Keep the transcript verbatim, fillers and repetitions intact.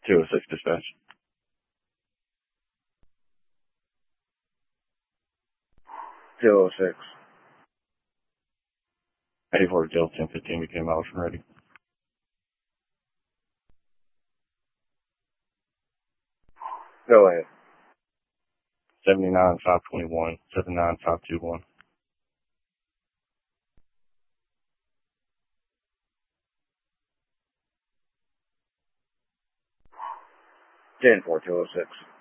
two oh six dispatch. two oh six. eighty-four Gil, ten fifteen became motion ready. Go ahead. seventy-nine five twenty-one, seventy-nine five twenty-one. ten four two oh six.